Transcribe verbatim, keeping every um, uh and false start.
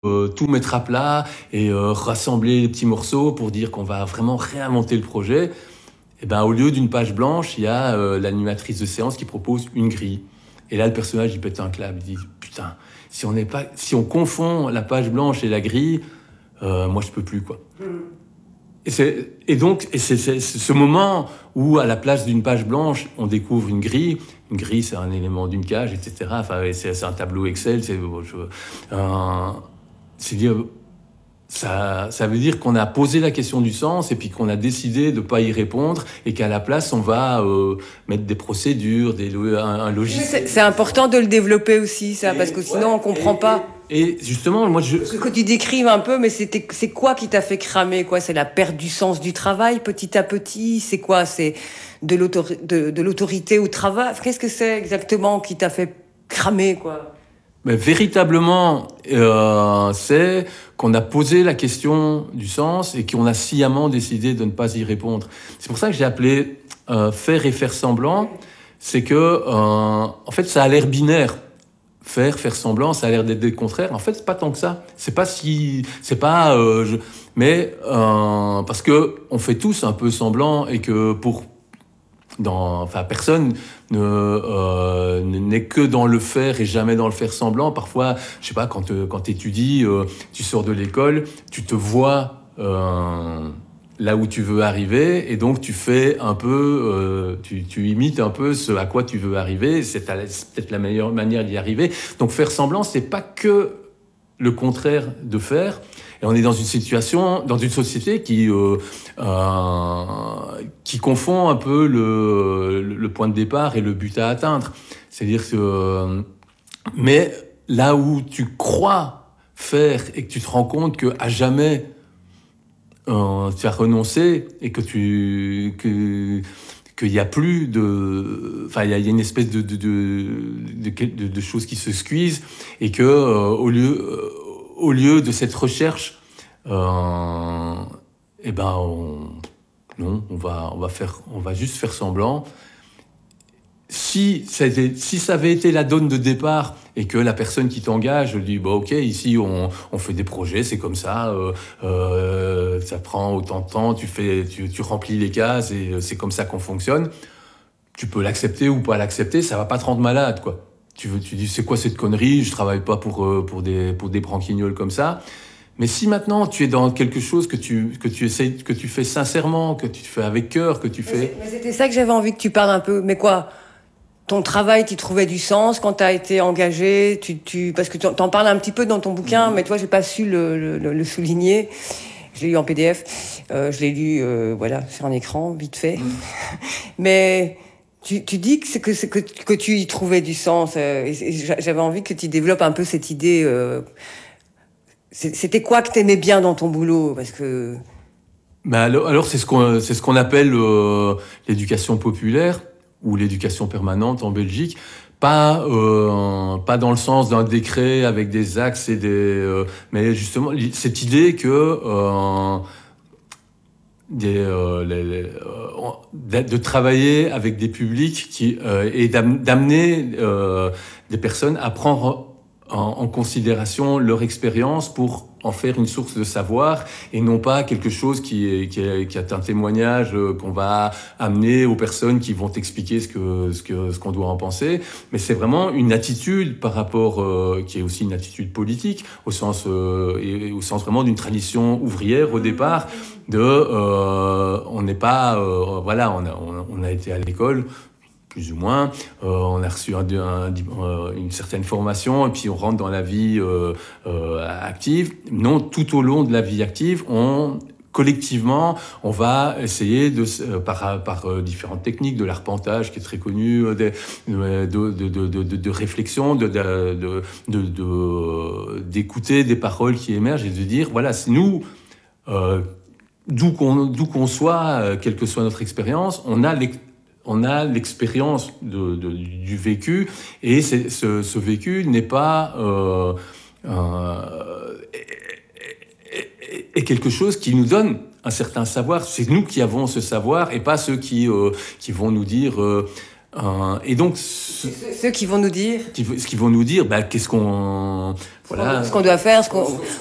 euh, tout mettre à plat et euh, rassembler les petits morceaux pour dire qu'on va vraiment réinventer le projet. Et ben, au lieu d'une page blanche, il y a euh, l'animatrice de séance qui propose une grille. Et là, le personnage, il pète un câble. Il dit, putain, si on n'est pas, si on confond la page blanche et la grille, euh, moi, je peux plus, quoi. Mm. Et, c'est, et donc, et c'est, c'est, c'est ce moment où, à la place d'une page blanche, on découvre une grille. Une grille, c'est un élément d'une cage, et cetera. Enfin, c'est, c'est un tableau Excel. C'est, je, euh, c'est dire, ça, ça veut dire qu'on a posé la question du sens et puis qu'on a décidé de ne pas y répondre et qu'à la place, on va euh, mettre des procédures, des, un, un logiciel. C'est, c'est important de le développer aussi, ça, et, parce que sinon, ouais, on ne comprend et, pas. Et justement, moi, je... Parce que tu décrives un peu, mais c'était, c'est quoi qui t'a fait cramer, quoi? C'est la perte du sens du travail, petit à petit? C'est quoi? C'est de, l'autori- de, de l'autorité au travail? Qu'est-ce que c'est exactement qui t'a fait cramer, quoi? Mais véritablement, euh, c'est qu'on a posé la question du sens et qu'on a sciemment décidé de ne pas y répondre. C'est pour ça que j'ai appelé euh, faire et faire semblant. C'est que, euh, en fait, ça a l'air binaire. Faire, faire semblant, ça a l'air d'être le contraire. En fait, c'est pas tant que ça. C'est pas si, c'est pas, euh, je... mais euh, parce que on fait tous un peu semblant et que pour, dans, enfin, personne ne euh, n'est que dans le faire et jamais dans le faire semblant. Parfois, je sais pas, quand euh, quand t'étudies, euh, tu sors de l'école, tu te vois. Euh, là où tu veux arriver, et donc tu fais un peu, euh, tu, tu imites un peu ce à quoi tu veux arriver, c'est, ta, c'est peut-être la meilleure manière d'y arriver. Donc faire semblant, c'est pas que le contraire de faire, et on est dans une situation, dans une société qui, euh, euh, qui confond un peu le, le point de départ et le but à atteindre. C'est-à-dire que, euh, mais là où tu crois faire et que tu te rends compte qu'à jamais, Euh, tu as renoncé et que tu que qu'il y a plus de, enfin il y a, il y a une espèce de de de, de, de, de choses qui se squeezent et que euh, au lieu euh, au lieu de cette recherche, euh, eh ben on, non on va on va faire on va juste faire semblant. Si ça, était, si ça avait été la donne de départ et que la personne qui t'engage dit bah ok ici on, on fait des projets c'est comme ça euh, euh, ça prend autant de temps tu fais tu, tu remplis les cases et c'est comme ça qu'on fonctionne, tu peux l'accepter ou pas l'accepter, ça va pas te rendre malade quoi. Tu veux tu dis c'est quoi cette connerie, je travaille pas pour euh, pour des pour des branquignoles comme ça. Mais si maintenant tu es dans quelque chose que tu que tu essayes que tu fais sincèrement, que tu fais avec cœur, que tu fais. Mais c'était ça que j'avais envie que tu parles un peu. Mais quoi? Ton travail, tu trouvais du sens quand tu as été engagé, tu, tu, parce que tu en parles un petit peu dans ton bouquin, mmh. mais toi, j'ai pas su le, le, le souligner. Je l'ai lu en P D F, euh, je l'ai lu, euh, voilà, sur un écran, vite fait. Mmh. Mais tu, tu dis que, c'est que, c'est que, que tu y trouvais du sens. Euh, et, et j'avais envie que tu développes un peu cette idée. Euh, c'était quoi que t'aimais bien dans ton boulot? Parce que... Bah alors, alors c'est ce qu'on, c'est ce qu'on appelle euh, l'éducation populaire ou l'éducation permanente en Belgique, pas euh, pas dans le sens d'un décret avec des axes et des, euh, mais justement cette idée que euh, des, euh, les, les, euh, de travailler avec des publics qui euh, et d'amener euh, des personnes à prendre en, en considération leur expérience pour en faire une source de savoir et non pas quelque chose qui est, qui est, qui est un témoignage qu'on va amener aux personnes qui vont t'expliquer ce que, ce que, ce qu'on doit en penser. Mais c'est vraiment une attitude par rapport, euh, qui est aussi une attitude politique au sens, euh, et au sens vraiment d'une tradition ouvrière au départ de, euh, on n'est pas, euh, voilà, on a, on, on a été à l'école, plus ou moins, euh, on a reçu un, un, un, une certaine formation et puis on rentre dans la vie euh, euh, active. Non, tout au long de la vie active, on collectivement, on va essayer de euh, par par euh, différentes techniques, de l'arpentage qui est très connu, euh, de, de, de, de, de, de réflexion, de, de, de, de, de d'écouter des paroles qui émergent et de dire voilà, c'est nous. Euh, d'où qu'on d'où qu'on soit, euh, quelle que soit notre expérience, on a les on a l'expérience de, de, du vécu et c'est, ce, ce vécu n'est pas euh, euh, est, est quelque chose qui nous donne un certain savoir. C'est nous qui avons ce savoir et pas ceux qui, euh, qui vont nous dire euh, Euh, et donc, ce, Ceux qui vont nous dire qui- ce qu'ils vont nous dire, bah, qu'est-ce qu'on, voilà, ce qu'on doit faire, ce qu'on